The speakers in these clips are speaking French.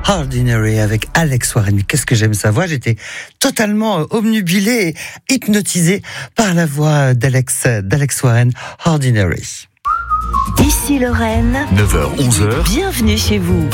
Ordinary avec Alex Warren. Qu'est-ce que j'aime sa voix. J'étais totalement obnubilé et hypnotisé par la voix d'Alex Warren. Ordinary. Ici Lorraine, 9h-11h. Bienvenue chez vous.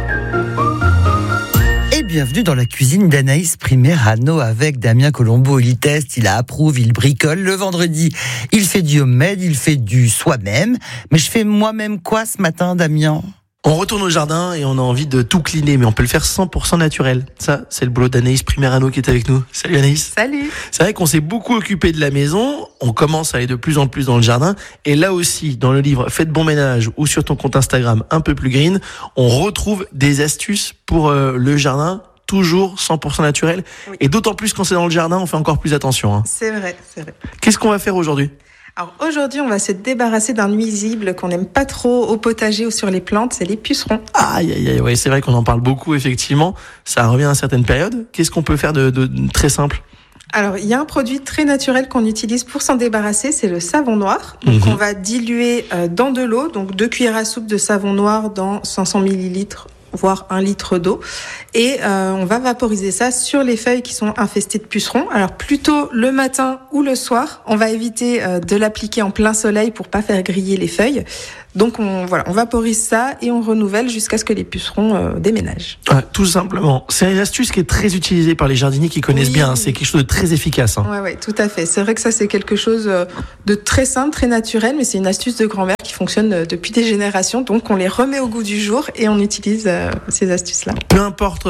Et bienvenue dans la cuisine d'Anaïs Primerano avec Damien Colombo. Il teste, il approuve, il bricole. Le vendredi, il fait du homemade, il fait du soi-même. Mais je fais moi-même quoi ce matin, Damien ? On retourne au jardin et on a envie de tout cleaner, mais on peut le faire 100% naturel. Ça, c'est le boulot d'Anaïs Primerano qui est avec nous. Salut Anaïs. Salut. C'est vrai qu'on s'est beaucoup occupé de la maison, on commence à aller de plus en plus dans le jardin, et là aussi, dans le livre Faites bon ménage ou sur ton compte Instagram un peu plus green, on retrouve des astuces pour le jardin, toujours 100% naturel, Oui. et d'autant plus quand c'est dans le jardin, on fait encore plus attention. Hein. C'est vrai, c'est vrai. Qu'est-ce qu'on va faire aujourd'hui ? Alors aujourd'hui, on va se débarrasser d'un nuisible qu'on n'aime pas trop au potager ou sur les plantes, c'est les pucerons. Aïe, aïe, aïe, ouais, c'est vrai qu'on en parle beaucoup, effectivement. Ça revient à certaines périodes. Qu'est-ce qu'on peut faire de très simple ? Alors, il y a un produit très naturel qu'on utilise pour s'en débarrasser, c'est le savon noir. Donc, on va diluer dans de l'eau, donc 2 cuillères à soupe de savon noir dans 500 millilitres, voire 1 litre d'eau. Et on va vaporiser ça sur les feuilles qui sont infestées de pucerons. Alors, plutôt le matin ou le soir. On va éviter de l'appliquer en plein soleil pour pas faire griller les feuilles. Donc, on vaporise ça et on renouvelle jusqu'à ce que les pucerons déménagent. Ouais, tout simplement. C'est une astuce qui est très utilisée par les jardiniers qui connaissent Oui. bien. C'est quelque chose de très efficace. Hein. Ouais, tout à fait. C'est vrai que ça, c'est quelque chose de très simple, très naturel, mais c'est une astuce de grand-mère qui fonctionne depuis des générations. Donc, on les remet au goût du jour et on utilise ces astuces-là. Peu importe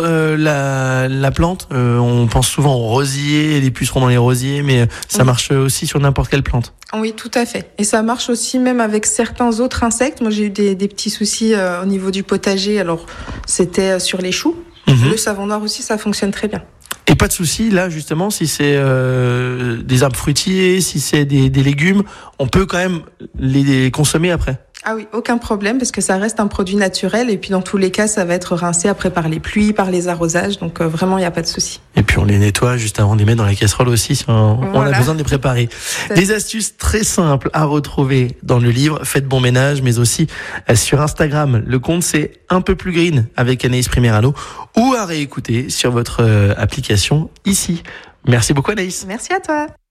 la plante, on pense souvent aux rosiers, les pucerons dans les rosiers, mais ça marche aussi sur n'importe quelle plante. Oui, tout à fait. Et ça marche aussi même avec certains autres insectes. Moi, j'ai eu des petits soucis au niveau du potager. Alors, c'était sur les choux. Le savon noir aussi, ça fonctionne très bien. Et pas de souci, là, justement, si c'est des arbres fruitiers, si c'est des légumes, on peut quand même les consommer après. Ah oui, aucun problème, parce que ça reste un produit naturel. Et puis, dans tous les cas, ça va être rincé après par les pluies, par les arrosages. Donc, vraiment, il n'y a pas de souci. Et puis, on les nettoie juste avant de les mettre dans la casserole aussi, si on a besoin de les préparer. Des astuces très simples à retrouver dans le livre Faites bon ménage, mais aussi sur Instagram. Le compte, c'est un peu plus green avec Anaïs Primerano, ou à réécouter sur votre application ici. Merci beaucoup Anaïs. Merci à toi.